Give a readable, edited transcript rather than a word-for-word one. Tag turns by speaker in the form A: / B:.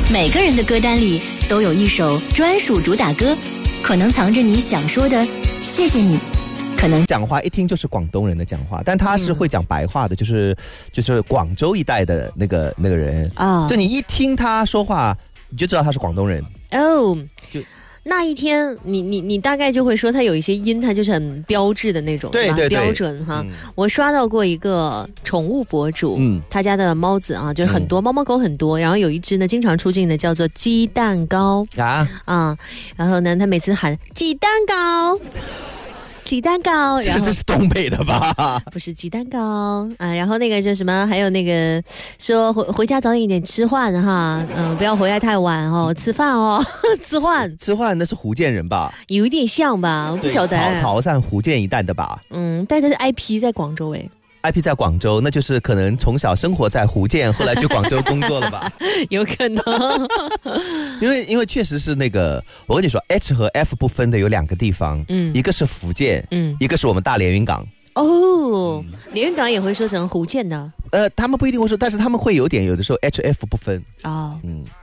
A: 每个人的歌单里都有一首专属主打歌，可能藏着你想说的谢谢你，可能
B: 讲话一听就是广东人的讲话，但他是会讲白话的，就是广州一带的那个人啊，就你一听他说话，你就知道他是广东人
C: 哦。那一天你大概就会说他有一些音，他就是很标志的那种，
B: 对对对，
C: 标准哈。我刷到过一个宠物博主，他家的猫子啊，就是很多猫猫狗很多，然后有一只呢经常出镜的叫做鸡蛋糕啊，然后呢他每次喊鸡蛋糕。鸡蛋糕，然后
B: 这是东北的吧？
C: 不是鸡蛋糕啊，然后那个叫什么？还有那个说回家早一点吃饭哈，不要回来太晚哦，吃饭哦，吃饭
B: 那是福建人吧？
C: 有一点像吧，我不晓得。
B: 潮汕福建一带的吧？
C: 但他是 IP 在广州诶。
B: IP 在广州，那就是可能从小生活在福建，后来去广州工作了吧？
C: 有可能，
B: 因为确实是那个，我跟你说 ，H 和 F 不分的有两个地方，一个是福建，一个是我们大连云港。
C: 哦，连云港也会说成福建的？
B: 他们不一定会说，但是他们会有的时候 H F 不分。
C: 哦，